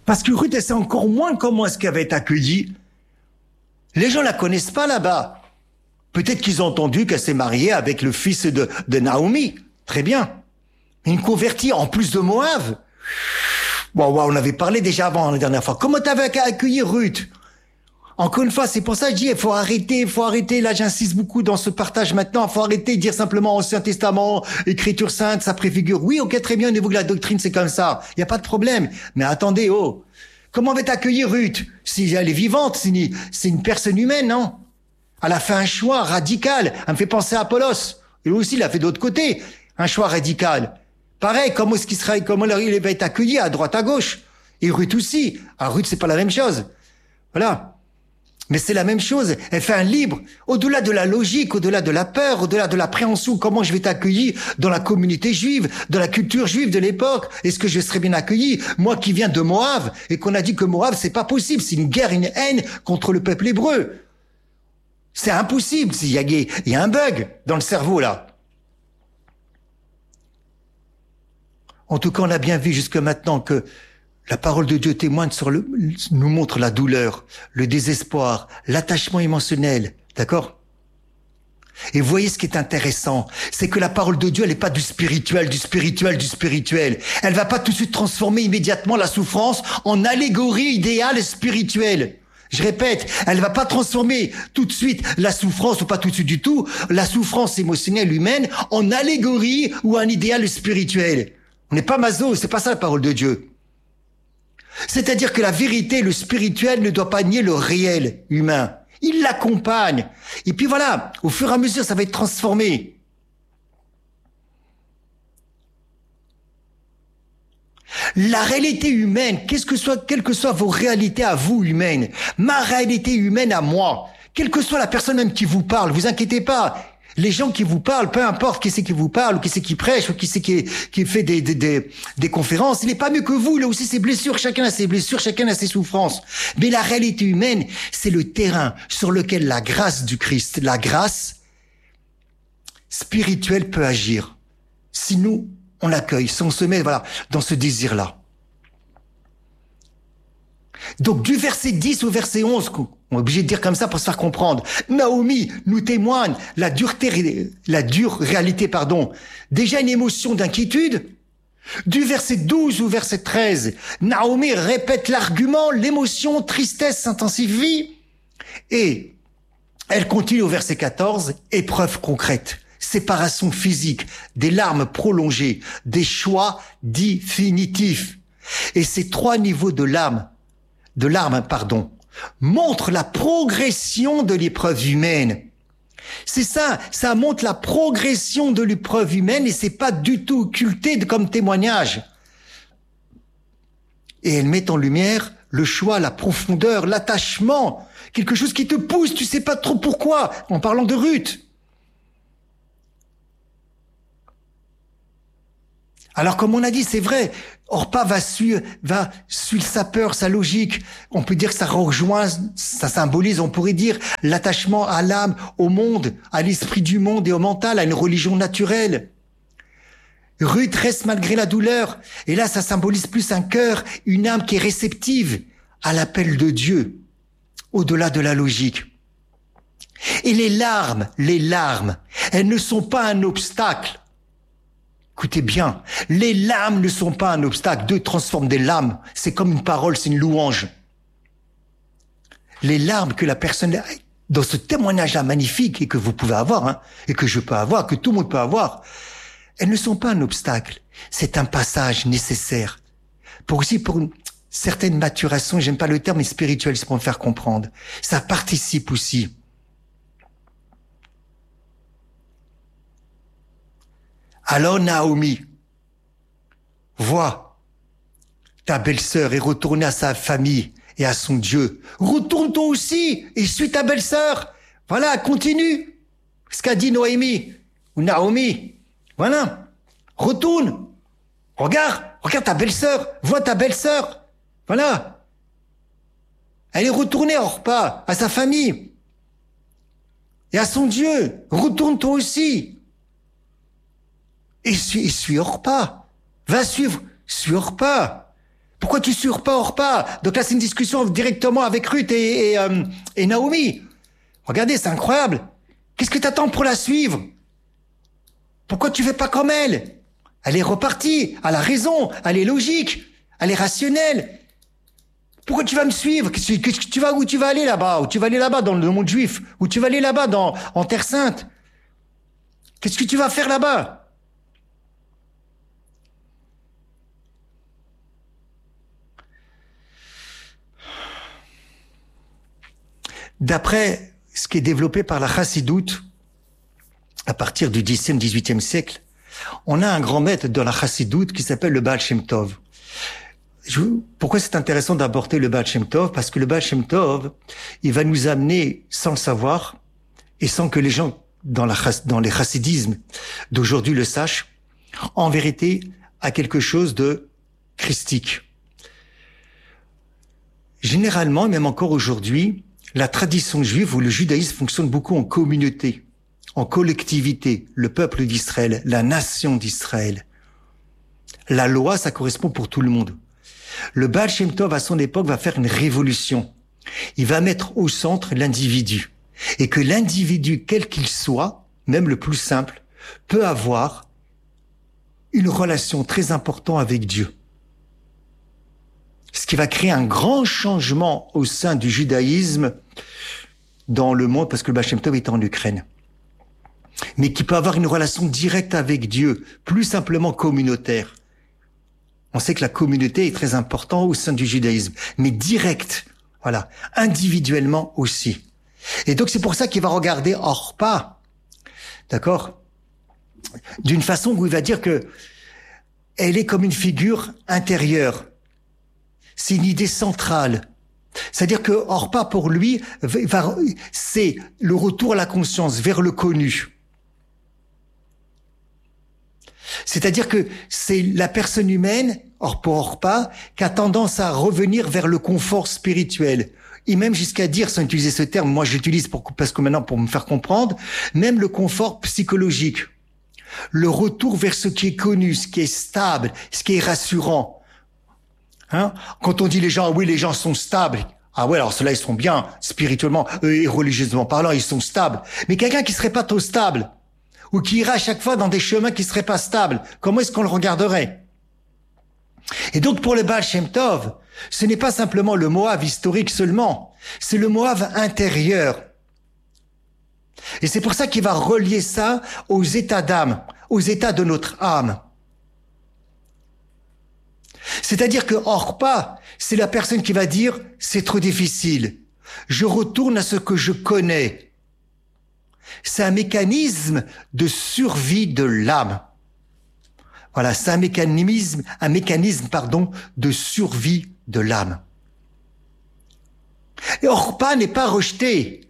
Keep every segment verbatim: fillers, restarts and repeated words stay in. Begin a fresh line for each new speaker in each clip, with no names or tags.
Parce que Ruth, elle sait encore moins comment est-ce qu'elle va être accueillie. Les gens la connaissent pas là-bas. Peut-être qu'ils ont entendu qu'elle s'est mariée avec le fils de, de Naomi. Très bien. Une convertie en plus de Moab. Bon, bon, on avait parlé déjà avant la dernière fois. Comment t'avais accueilli Ruth? Encore une fois, c'est pour ça que je dis, il faut arrêter, il faut arrêter. Là, j'insiste beaucoup dans ce partage maintenant. Il faut arrêter de dire simplement Ancien Testament, Écriture sainte, ça préfigure. Oui, ok, très bien, au niveau de la doctrine, c'est comme ça. Il n'y a pas de problème. Mais attendez, oh. Comment va t'accueillir Ruth? Si elle est vivante, c'est une, c'est une personne humaine, non? Elle a fait un choix radical. Elle me fait penser à Apollos. Lui aussi, il a fait de l'autre côté. Un choix radical. Pareil, comment est-ce qu'il sera, comment il va être accueilli à droite, à gauche? Et Ruth aussi. Ah, Ruth, c'est pas la même chose. Voilà. Mais c'est la même chose. Elle fait un libre. Au-delà de la logique, au-delà de la peur, au-delà de l'appréhension, comment je vais être accueilli dans la communauté juive, dans la culture juive de l'époque. Est-ce que je serai bien accueilli? Moi qui viens de Moab, et qu'on a dit que Moab, c'est pas possible. C'est une guerre, une haine contre le peuple hébreu. C'est impossible. Il y a, il y a un bug dans le cerveau, là. En tout cas, on a bien vu jusque maintenant que la parole de Dieu témoigne sur le, nous montre la douleur, le désespoir, l'attachement émotionnel. D'accord? Et vous voyez ce qui est intéressant, c'est que la parole de Dieu, elle n'est pas du spirituel, du spirituel, du spirituel. Elle va pas tout de suite transformer immédiatement la souffrance en allégorie idéale spirituelle. Je répète, elle va pas transformer tout de suite la souffrance, ou pas tout de suite du tout, la souffrance émotionnelle humaine en allégorie ou un idéal spirituel. On n'est pas maso, c'est pas ça la parole de Dieu. C'est-à-dire que la vérité, le spirituel ne doit pas nier le réel humain. Il l'accompagne. Et puis voilà, au fur et à mesure, ça va être transformé. La réalité humaine, qu'est-ce que soit, quelles que soient vos réalités à vous humaines, ma réalité humaine à moi, quelle que soit la personne même qui vous parle, vous inquiétez pas. Les gens qui vous parlent, peu importe qui c'est qui vous parle, ou qui c'est qui prêche, ou qui c'est qui, qui fait des, des, des, des conférences, il n'est pas mieux que vous, il a aussi ses blessures, chacun a ses blessures, chacun a ses souffrances. Mais la réalité humaine, c'est le terrain sur lequel la grâce du Christ, la grâce spirituelle peut agir. Si nous, on l'accueille, si on se met, voilà, dans ce désir-là. Donc, du verset dix au verset onze, on est obligé de dire comme ça pour se faire comprendre. Naomi nous témoigne la dureté, la dure réalité, pardon. Déjà une émotion d'inquiétude. Du verset douze au verset treize, Naomi répète l'argument, l'émotion, tristesse s'intensifie. Et elle continue au verset quatorze, épreuve concrète. Séparation physique, des larmes prolongées, des choix définitifs. Et ces trois niveaux de larmes, de larmes, pardon, montrent la progression de l'épreuve humaine. C'est ça, ça montre la progression de l'épreuve humaine et c'est pas du tout occulté comme témoignage. Et elle met en lumière le choix, la profondeur, l'attachement, quelque chose qui te pousse, tu sais pas trop pourquoi, en parlant de Ruth. Alors, comme on a dit, c'est vrai, Orpa va suivre, va suivre sa peur, sa logique. On peut dire que ça rejoint, ça symbolise, on pourrait dire, l'attachement à l'âme, au monde, à l'esprit du monde et au mental, à une religion naturelle. Ruth reste malgré la douleur. Et là, ça symbolise plus un cœur, une âme qui est réceptive à l'appel de Dieu, au-delà de la logique. Et les larmes, les larmes, elles ne sont pas un obstacle. Écoutez bien, les larmes ne sont pas un obstacle. Dieu transforme des larmes. C'est comme une parole, c'est une louange. Les larmes que la personne, dans ce témoignage-là magnifique, et que vous pouvez avoir, hein, et que je peux avoir, que tout le monde peut avoir, elles ne sont pas un obstacle. C'est un passage nécessaire. Pour aussi, pour une certaine maturation, j'aime pas le terme, mais spirituel, c'est pour me faire comprendre. Ça participe aussi. Alors Naomi, vois, ta belle-sœur est retournée à sa famille et à son Dieu. Retourne toi aussi et suis ta belle-sœur. Voilà, continue. Ce qu'a dit Noémie ou Naomi. Voilà, retourne. Regarde, regarde ta belle-sœur, vois ta belle-sœur. Voilà. Elle est retournée à Orpa, à sa famille et à son Dieu. Retourne toi aussi. Et suis, et suis Orpa. Va suivre, suis Orpa. Pourquoi tu suivres pas Orpa? Donc là, c'est une discussion directement avec Ruth et, et, euh, et Naomi. Regardez, c'est incroyable. Qu'est-ce que t'attends pour la suivre? Pourquoi tu fais pas comme elle? Elle est repartie, elle a raison, elle est logique, elle est rationnelle. Pourquoi tu vas me suivre? Qu'est-ce que tu vas, où tu vas aller là-bas? Où tu vas aller là-bas dans le monde juif? Où tu vas aller là-bas dans, en Terre Sainte? Qu'est-ce que tu vas faire là-bas? D'après ce qui est développé par la chassidoute, à partir du dixième, dix-huitième siècle, on a un grand maître dans la chassidoute qui s'appelle le Baal Shem Tov. Je, pourquoi c'est intéressant d'aborder le Baal Shem Tov? Parce que le Baal Shem Tov, il va nous amener, sans le savoir, et sans que les gens dans, la, dans les chassidismes d'aujourd'hui le sachent, en vérité, à quelque chose de christique. Généralement, même encore aujourd'hui, la tradition juive ou le judaïsme fonctionne beaucoup en communauté, en collectivité, le peuple d'Israël, la nation d'Israël. La loi, ça correspond pour tout le monde. Le Baal Shem Tov, à son époque, va faire une révolution. Il va mettre au centre l'individu. Et que l'individu, quel qu'il soit, même le plus simple, peut avoir une relation très importante avec Dieu. Ce qui va créer un grand changement au sein du judaïsme dans le monde, parce que le Baal Shem Tov est en Ukraine. Mais qui peut avoir une relation directe avec Dieu, plus simplement communautaire. On sait que la communauté est très importante au sein du judaïsme, mais direct, voilà, individuellement aussi. Et donc c'est pour ça qu'il va regarder Orpa, d'accord, d'une façon où il va dire que elle est comme une figure intérieure. C'est une idée centrale. C'est-à-dire que Orpa, pour lui, va, c'est le retour à la conscience, vers le connu. C'est-à-dire que c'est la personne humaine, or pour Orpa, qui a tendance à revenir vers le confort spirituel. Et même jusqu'à dire, sans utiliser ce terme, moi j'utilise pour, parce que maintenant pour me faire comprendre, même le confort psychologique. Le retour vers ce qui est connu, ce qui est stable, ce qui est rassurant. Hein? Quand on dit les gens, oui, les gens sont stables. Ah ouais, alors ceux-là, ils sont bien, spirituellement et religieusement parlant, ils sont stables. Mais quelqu'un qui serait pas trop stable, ou qui ira à chaque fois dans des chemins qui seraient pas stables, comment est-ce qu'on le regarderait? Et donc, pour le Baal Shem Tov, ce n'est pas simplement le Moav historique seulement, c'est le Moav intérieur. Et c'est pour ça qu'il va relier ça aux états d'âme, aux états de notre âme. C'est-à-dire que Orpa, c'est la personne qui va dire « c'est trop difficile, je retourne à ce que je connais ». C'est un mécanisme de survie de l'âme. Voilà, c'est un mécanisme, un mécanisme, pardon, de survie de l'âme. Et Orpa n'est pas rejetée.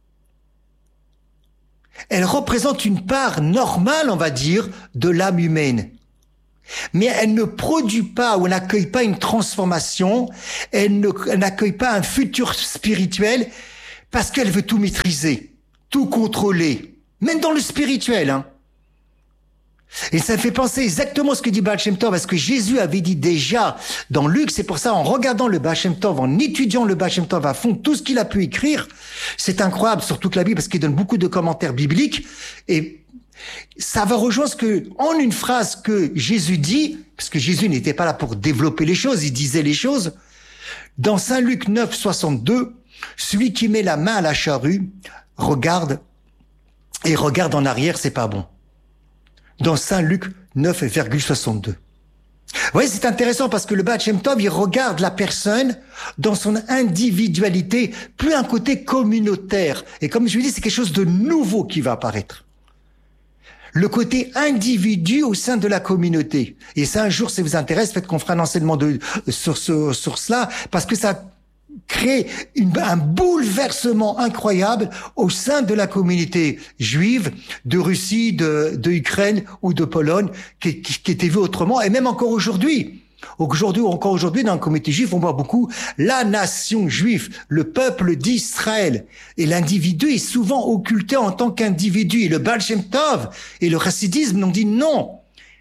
Elle représente une part normale, on va dire, de l'âme humaine. Mais elle ne produit pas ou n'accueille pas une transformation, elle ne, elle n'accueille pas un futur spirituel parce qu'elle veut tout maîtriser, tout contrôler, même dans le spirituel. Hein. Et ça me fait penser exactement ce que dit Baal Shem Tov, parce que Jésus avait dit déjà dans Luc, c'est pour ça en regardant le Baal Shem Tov, en étudiant le Baal Shem Tov à fond, tout ce qu'il a pu écrire, c'est incroyable, surtout que la Bible, parce qu'il donne beaucoup de commentaires bibliques, et ça va rejoindre ce que, en une phrase que Jésus dit, parce que Jésus n'était pas là pour développer les choses, il disait les choses. Dans Saint Luc neuf, soixante-deux, celui qui met la main à la charrue, regarde, et regarde en arrière, c'est pas bon. Dans Saint Luc neuf, soixante-deux. Vous voyez, c'est intéressant parce que le Baal Shem Tov, il regarde la personne dans son individualité, plus un côté communautaire. Et comme je vous dis, c'est quelque chose de nouveau qui va apparaître. Le côté individu au sein de la communauté. Et ça, un jour, si ça vous intéresse, faites qu'on fera un enseignement de, sur, ce, sur cela, parce que ça crée une, un bouleversement incroyable au sein de la communauté juive de Russie, de, de Ukraine ou de Pologne, qui, qui, qui était vue autrement, et même encore aujourd'hui. Aujourd'hui, encore aujourd'hui, dans la communauté juive, on voit beaucoup la nation juive, le peuple d'Israël. Et l'individu est souvent occulté en tant qu'individu. Et le Baal Shem Tov et le chassidisme ont dit non.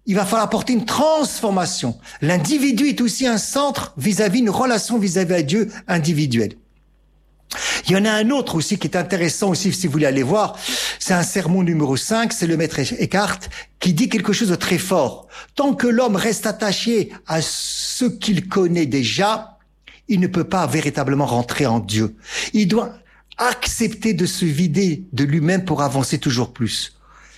il va falloir apporter une transformation. L'individu est aussi un centre vis-à-vis, une relation vis-à-vis à Dieu individuelle. Il y en a un autre aussi qui est intéressant aussi, si vous voulez aller voir. C'est un sermon numéro cinq, c'est le maître Eckhart, qui dit quelque chose de très fort. Tant que l'homme reste attaché à ce qu'il connaît déjà, il ne peut pas véritablement rentrer en Dieu. Il doit accepter de se vider de lui-même pour avancer toujours plus.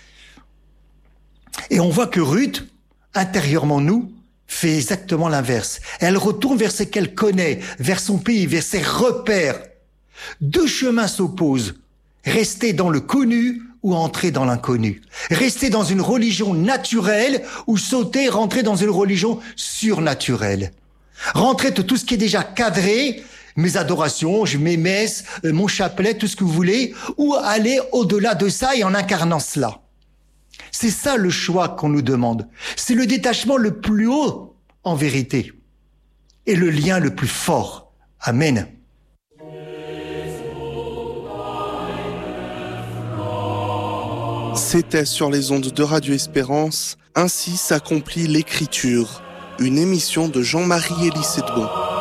Et on voit que Ruth, intérieurement nous, fait exactement l'inverse. Elle retourne vers ce qu'elle connaît, vers son pays, vers ses repères. Deux chemins s'opposent. Rester dans le connu ou entrer dans l'inconnu. Rester dans une religion naturelle ou sauter, rentrer dans une religion surnaturelle. Rentrer de tout ce qui est déjà cadré, mes adorations, mes messes, mon chapelet, tout ce que vous voulez, ou aller au-delà de ça et en incarnant cela. C'est ça le choix qu'on nous demande. C'est le détachement le plus haut, en vérité, et le lien le plus fort. Amen.
C'était sur les ondes de Radio Espérance, Ainsi s'accomplit l'écriture, une émission de Jean-Marie Elie Sedbon.